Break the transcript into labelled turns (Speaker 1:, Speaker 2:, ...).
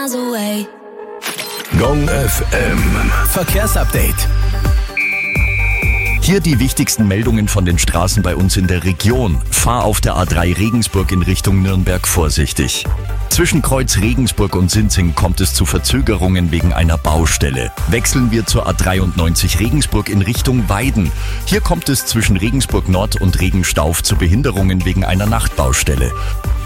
Speaker 1: Gong FM Verkehrsupdate. Hier die wichtigsten Meldungen von den Straßen bei uns in der Region. Fahr auf der A3 Regensburg in Richtung Nürnberg vorsichtig. Zwischen Kreuz Regensburg und Sinzing kommt es zu Verzögerungen wegen einer Baustelle. Wechseln wir zur A93 Regensburg in Richtung Weiden. Hier kommt es zwischen Regensburg Nord und Regenstauf zu Behinderungen wegen einer Nachtbaustelle.